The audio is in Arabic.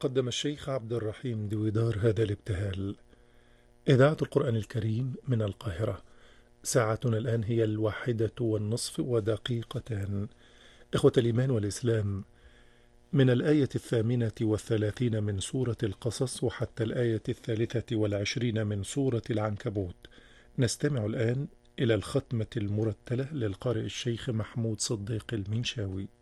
قدم الشيخ عبد الرحيم دويدار هذا الابتهال. إذاعة القرآن الكريم من القاهرة. ساعتنا الآن هي 1:01 إخوة الإيمان والإسلام، من الآية 38 من سورة القصص وحتى الآية 23 من سورة العنكبوت نستمع الآن إلى الختمة المرتلة للقارئ الشيخ محمود صديق المنشاوي.